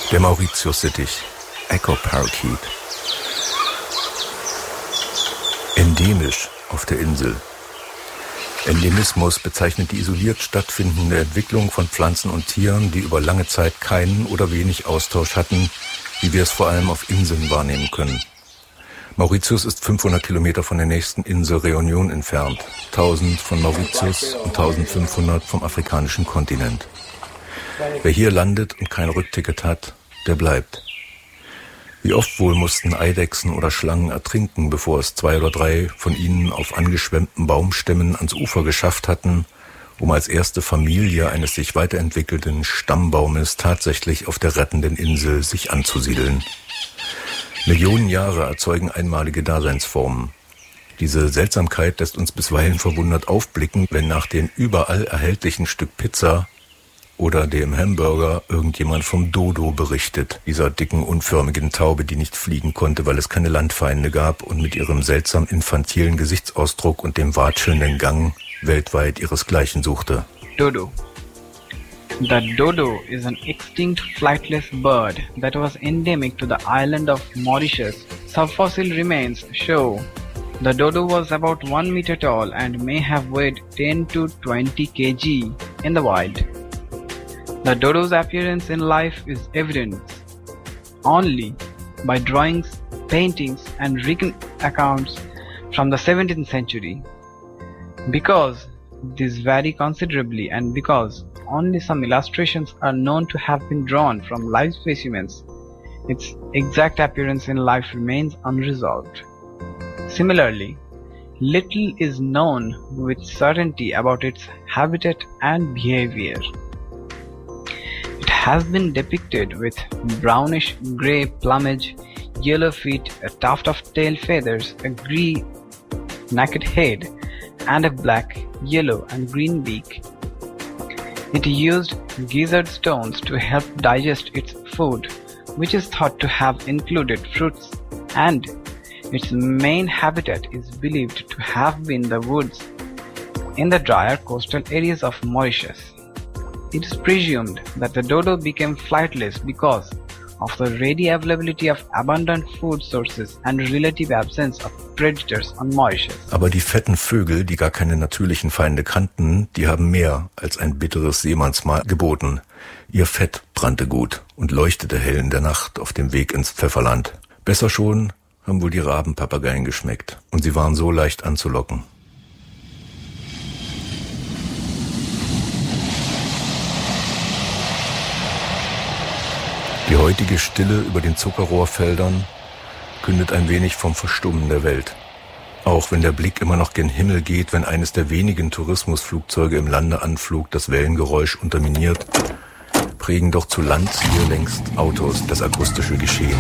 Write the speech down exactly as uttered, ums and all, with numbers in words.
Der Mauritius-Sittich, Echo Parakeet. Endemisch auf der Insel. Endemismus bezeichnet die isoliert stattfindende Entwicklung von Pflanzen und Tieren, die über lange Zeit keinen oder wenig Austausch hatten, wie wir es vor allem auf Inseln wahrnehmen können. Mauritius ist fünfhundert Kilometer von der nächsten Insel Réunion entfernt, tausend von Mauritius und eintausendfünfhundert vom afrikanischen Kontinent. Wer hier landet und kein Rückticket hat, der bleibt. Wie oft wohl mussten Eidechsen oder Schlangen ertrinken, bevor es zwei oder drei von ihnen auf angeschwemmten Baumstämmen ans Ufer geschafft hatten, um als erste Familie eines sich weiterentwickelten Stammbaumes tatsächlich auf der rettenden Insel sich anzusiedeln. Millionen Jahre erzeugen einmalige Daseinsformen. Diese Seltsamkeit lässt uns bisweilen verwundert aufblicken, wenn nach dem überall erhältlichen Stück Pizza oder dem Hamburger irgendjemand vom Dodo berichtet, dieser dicken, unförmigen Taube, die nicht fliegen konnte, weil es keine Landfeinde gab und mit ihrem seltsam infantilen Gesichtsausdruck und dem watschelnden Gang weltweit ihresgleichen suchte. Dodo. The dodo is an extinct flightless bird that was endemic to the island of Mauritius. Subfossil remains show the dodo was about one meter tall and may have weighed ten to twenty kilograms in the wild. The dodo's appearance in life is evident only by drawings, paintings and written accounts from the seventeenth century. Because these vary considerably and because only some illustrations are known to have been drawn from live specimens, its exact appearance in life remains unresolved. Similarly, little is known with certainty about its habitat and behavior. It has been depicted with brownish grey plumage, yellow feet, a tuft of tail feathers, a grey naked head, and a black, yellow and green beak. It used gizzard stones to help digest its food, which is thought to have included fruits, and its main habitat is believed to have been the woods in the drier coastal areas of Mauritius. It is presumed that the dodo became flightless because of the ready availability of abundant food sources and relative absence of predators on Mauritius. Aber die fetten Vögel, die gar keine natürlichen Feinde kannten, die haben mehr als ein bitteres Seemannsmahl geboten. Ihr Fett brannte gut und leuchtete hell in der Nacht auf dem Weg ins Pfefferland. Besser schon haben wohl die Rabenpapageien geschmeckt und sie waren so leicht anzulocken. Die heutige Stille über den Zuckerrohrfeldern kündet ein wenig vom Verstummen der Welt. Auch wenn der Blick immer noch gen Himmel geht, wenn eines der wenigen Tourismusflugzeuge im Landeanflug das Wellengeräusch unterminiert, prägen doch zu Land hier längst Autos das akustische Geschehen.